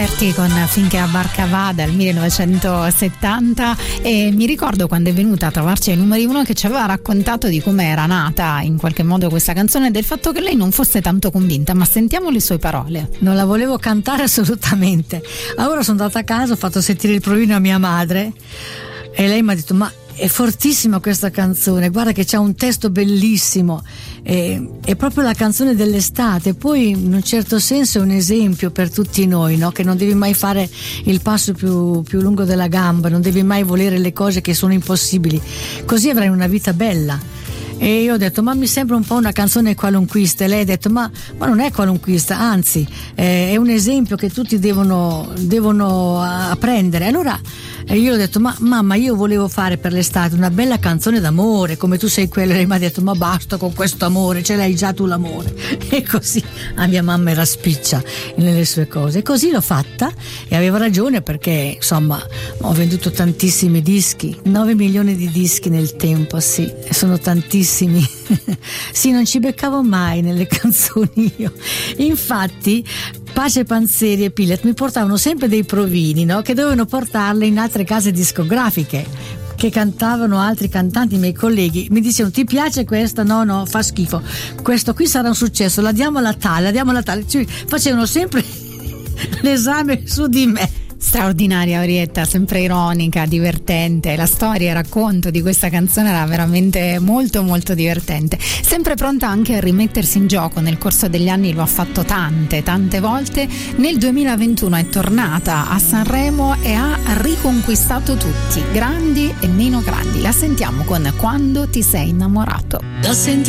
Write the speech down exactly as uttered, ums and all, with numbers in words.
Con Finché la barca va dal millenovecentosettanta, e mi ricordo quando è venuta a trovarci ai numeri uno che ci aveva raccontato di come era nata in qualche modo questa canzone e del fatto che lei non fosse tanto convinta, ma sentiamo le sue parole. Non la volevo cantare assolutamente. Allora sono andata a casa, ho fatto sentire il provino a mia madre e lei mi ha detto: ma è fortissima questa canzone, guarda che c'ha un testo bellissimo, è, è proprio la canzone dell'estate. Poi in un certo senso è un esempio per tutti noi, no? Che non devi mai fare il passo più, più lungo della gamba, non devi mai volere le cose che sono impossibili, così avrai una vita bella. E io ho detto: ma mi sembra un po' una canzone qualunquista. E lei ha detto: ma, ma non è qualunquista, anzi eh, è un esempio che tutti devono, devono apprendere. Allora eh, io ho detto: ma mamma, io volevo fare per l'estate una bella canzone d'amore, come tu sei quella. E lei mi ha detto: ma basta con questo amore, ce l'hai già tu l'amore. E così a mia mamma era spiccia nelle sue cose, e così l'ho fatta, e aveva ragione, perché insomma ho venduto tantissimi dischi, nove milioni di dischi nel tempo, sì, sono tantissimi. Sì, non ci beccavo mai nelle canzoni io. Infatti Pace Panzeri e Pillet mi portavano sempre dei provini, no? Che dovevano portarle in altre case discografiche che cantavano altri cantanti, i miei colleghi. Mi dicevano: ti piace questa? No, no, fa schifo. Questo qui sarà un successo, la diamo alla tale, la diamo alla tale. Cioè, facevano sempre l'esame su di me. Straordinaria Orietta, sempre ironica, divertente. La storia e il racconto di questa canzone era veramente molto molto divertente. Sempre pronta anche a rimettersi in gioco, nel corso degli anni lo ha fatto tante tante volte. Nel duemilaventuno è tornata a Sanremo e ha riconquistato tutti, grandi e meno grandi. La sentiamo con Quando ti sei innamorato. La senti